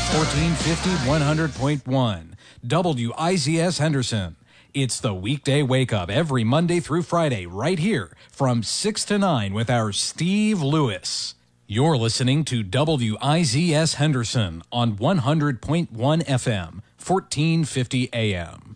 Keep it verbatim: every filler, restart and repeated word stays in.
fourteen fifty, one hundred point one. W I Z S Henderson. It's the weekday wake up every Monday through Friday right here from six to nine with our Steve Lewis. You're listening to W I Z S Henderson on one hundred point one F M, fourteen fifty A M.